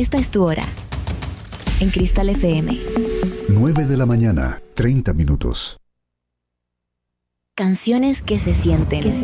Esta es tu hora. En Cristal FM. 9 de la mañana, 30 minutos. Canciones que se sienten.